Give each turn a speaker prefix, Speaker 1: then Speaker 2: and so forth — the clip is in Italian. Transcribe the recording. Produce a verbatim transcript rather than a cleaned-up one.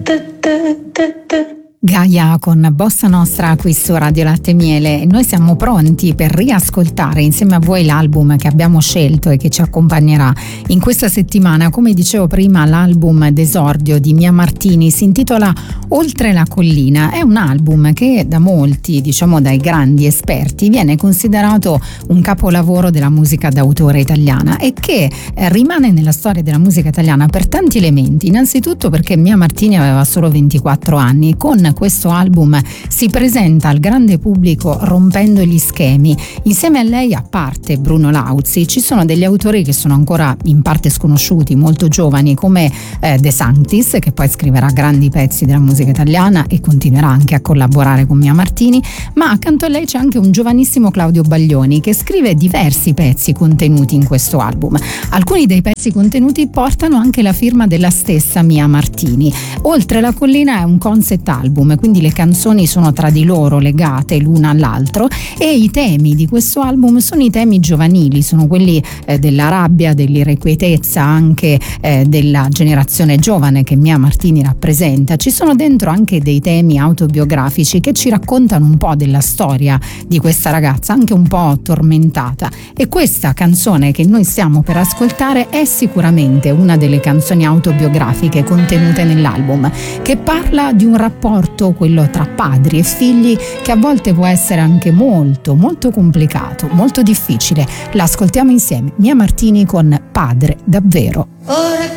Speaker 1: Gaia con Bossa Nostra qui su Radio Latte e Miele. Noi siamo pronti per riascoltare insieme a voi l'album che abbiamo scelto e che ci accompagnerà in questa settimana. Come dicevo prima, l'album d'esordio di Mia Martini si intitola Oltre la collina. È un album che da molti, diciamo dai grandi esperti, viene considerato un capolavoro della musica d'autore italiana e che eh, rimane nella storia della musica italiana per tanti elementi. Innanzitutto perché Mia Martini aveva solo ventiquattro anni. Con questo album si presenta al grande pubblico rompendo gli schemi. Insieme a lei, a parte Bruno Lauzi, ci sono degli autori che sono ancora in parte sconosciuti, molto giovani, come eh, De Sanctis, che poi scriverà grandi pezzi della musica italiana e continuerà anche a collaborare con Mia Martini, ma accanto a lei c'è anche un giovanissimo Claudio Baglioni che scrive diversi pezzi contenuti in questo album. Alcuni dei pezzi contenuti portano anche la firma della stessa Mia Martini. Oltre la collina è un concept album, quindi le canzoni sono tra di loro legate l'una all'altro e i temi di questo album sono i temi giovanili, sono quelli eh, della rabbia, dell'irrequietezza, anche eh, della generazione giovane che Mia Martini rappresenta. Ci sono dentro anche dei temi autobiografici che ci raccontano un po' della storia di questa ragazza, anche un po' tormentata, e questa canzone che noi stiamo per ascoltare è sicuramente una delle canzoni autobiografiche contenute nell'album, che parla di un rapporto, quello tra padri e figli, che a volte può essere anche molto molto complicato, molto difficile. L'ascoltiamo insieme, Mia Martini con Padre davvero.
Speaker 2: Ora